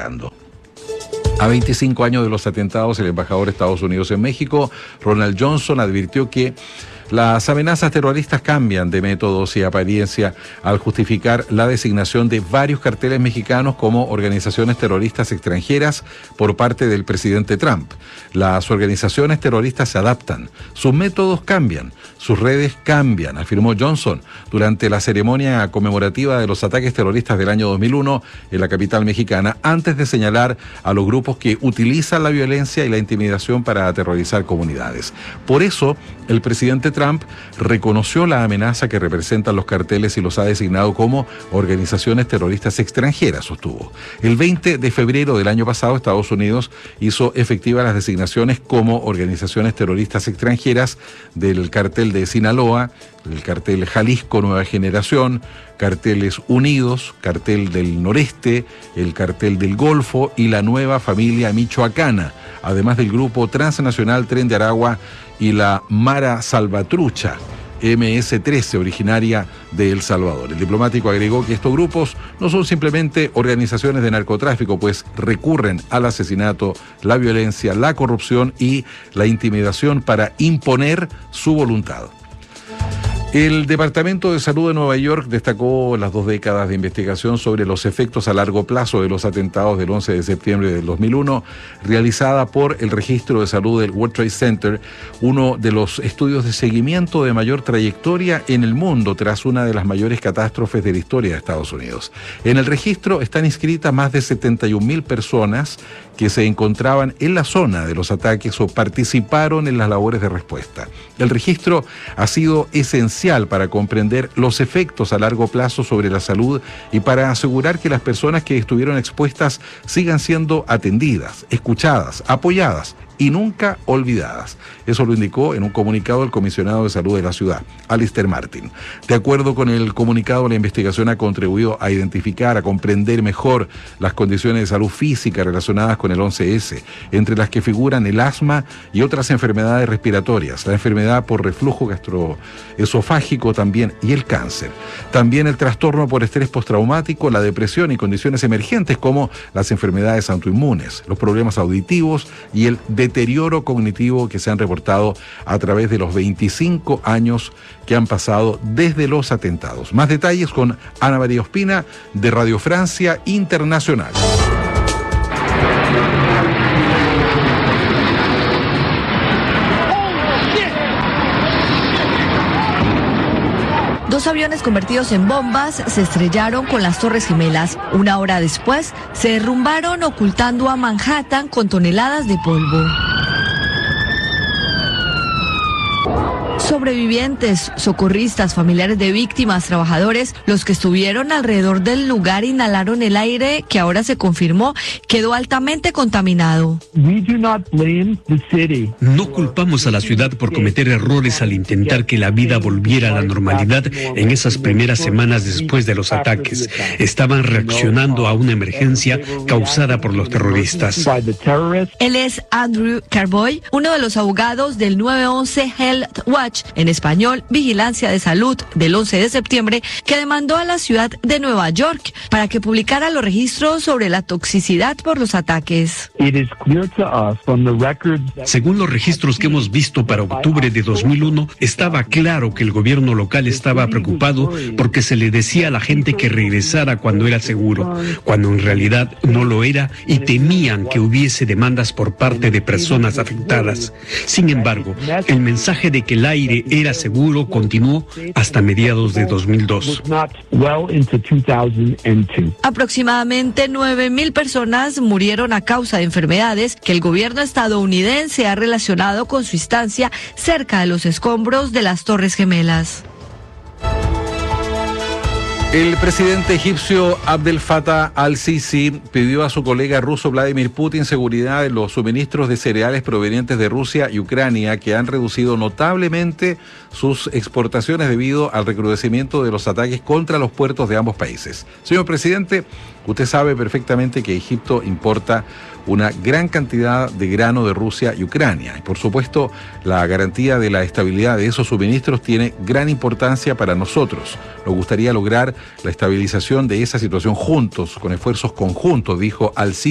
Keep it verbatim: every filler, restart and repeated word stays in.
mejorando. A veinticinco años de los atentados, el embajador de Estados Unidos en México, Ronald Johnson, advirtió que las amenazas terroristas cambian de métodos y apariencia al justificar la designación de varios carteles mexicanos como organizaciones terroristas extranjeras por parte del presidente Trump. Las organizaciones terroristas se adaptan, sus métodos cambian, sus redes cambian, afirmó Johnson durante la ceremonia conmemorativa de los ataques terroristas del año dos mil uno en la capital mexicana, antes de señalar a los grupos que utilizan la violencia y la intimidación para aterrorizar comunidades. Por eso, el presidente Trump Trump reconoció la amenaza que representan los carteles y los ha designado como organizaciones terroristas extranjeras, sostuvo. El veinte de febrero del año pasado, Estados Unidos hizo efectivas las designaciones como organizaciones terroristas extranjeras del cartel de Sinaloa, el cartel Jalisco Nueva Generación, carteles Unidos, cartel del Noreste, el cartel del Golfo y la Nueva Familia Michoacana, además del grupo transnacional Tren de Aragua y la Mara Salvatrucha, eme ese trece, originaria de El Salvador. El diplomático agregó que estos grupos no son simplemente organizaciones de narcotráfico, pues recurren al asesinato, la violencia, la corrupción y la intimidación para imponer su voluntad. El Departamento de Salud de Nueva York destacó las dos décadas de investigación sobre los efectos a largo plazo de los atentados del once de septiembre del dos mil uno, realizada por el Registro de Salud del World Trade Center, uno de los estudios de seguimiento de mayor trayectoria en el mundo tras una de las mayores catástrofes de la historia de Estados Unidos. En el registro están inscritas más de setenta y un mil personas que se encontraban en la zona de los ataques o participaron en las labores de respuesta. El registro ha sido esencial para comprender los efectos a largo plazo sobre la salud y para asegurar que las personas que estuvieron expuestas sigan siendo atendidas, escuchadas, apoyadas y nunca olvidadas. Eso lo indicó en un comunicado el comisionado de salud de la ciudad, Alistair Martin. De acuerdo con el comunicado, la investigación ha contribuido a identificar, a comprender mejor las condiciones de salud física relacionadas con el once ese, entre las que figuran el asma y otras enfermedades respiratorias, la enfermedad por reflujo gastroesofágico también y el cáncer. También el trastorno por estrés postraumático, la depresión y condiciones emergentes como las enfermedades autoinmunes, los problemas auditivos y el deterioro cognitivo que se han reportado a través de los veinticinco años que han pasado desde los atentados. Más detalles con Ana María Ospina de Radio Francia Internacional. Dos aviones convertidos en bombas se estrellaron con las Torres Gemelas. Una hora después, se derrumbaron ocultando a Manhattan con toneladas de polvo. Sobrevivientes, socorristas, familiares de víctimas, trabajadores, los que estuvieron alrededor del lugar inhalaron el aire que ahora se confirmó quedó altamente contaminado. No culpamos a la ciudad por cometer errores al intentar que la vida volviera a la normalidad en esas primeras semanas después de los ataques. Estaban reaccionando a una emergencia causada por los terroristas. Él es Andrew Carboy, uno de los abogados del nueve once Health Watch, en español, Vigilancia de Salud, del once de septiembre, que demandó a la ciudad de Nueva York para que publicara los registros sobre la toxicidad por los ataques. Según los registros que hemos visto para octubre de dos mil uno, estaba claro que el gobierno local estaba preocupado porque se le decía a la gente que regresara cuando era seguro, cuando en realidad no lo era, y temían que hubiese demandas por parte de personas afectadas. Sin embargo, el mensaje de que el aire era seguro continuó hasta mediados de dos mil dos. Aproximadamente nueve mil personas murieron a causa de enfermedades que el gobierno estadounidense ha relacionado con su estancia cerca de los escombros de las Torres Gemelas. El presidente egipcio Abdel Fattah al-Sisi pidió a su colega ruso Vladimir Putin seguridad en los suministros de cereales provenientes de Rusia y Ucrania, que han reducido notablemente sus exportaciones debido al recrudecimiento de los ataques contra los puertos de ambos países. Señor presidente, usted sabe perfectamente que Egipto importa una gran cantidad de grano de Rusia y Ucrania. Y por supuesto, la garantía de la estabilidad de esos suministros tiene gran importancia para nosotros. Nos gustaría lograr la estabilización de esa situación juntos, con esfuerzos conjuntos, dijo al-Sisi